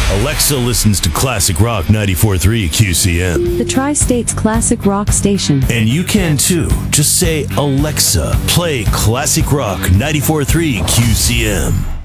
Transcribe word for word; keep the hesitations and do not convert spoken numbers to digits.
Alexa listens to Classic Rock ninety-four point three Q C M. The Tri-State's Classic Rock Station. And you can too. Just say, Alexa, play Classic Rock ninety-four point three Q C M.